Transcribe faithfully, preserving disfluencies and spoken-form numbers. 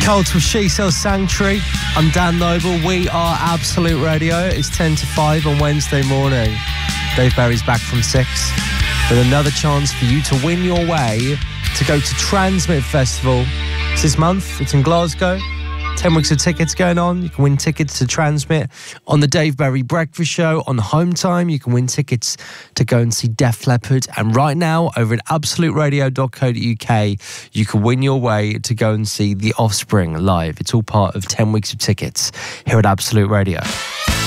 Cult of She Sells Sanctuary. I'm Dan Noble. We are Absolute Radio. It's ten to five on Wednesday morning. Dave Berry's back from six with another chance for you to win your way to go to Transmit Festival. It's this month. It's in Glasgow. ten weeks of tickets going on. You can win tickets to Transmit on the Dave Berry Breakfast Show on Home Time. You can win tickets to go and see Def Leppard. And right now, over at absolute radio dot co dot uk, you can win your way to go and see The Offspring live. It's all part of ten weeks of tickets here at Absolute Radio.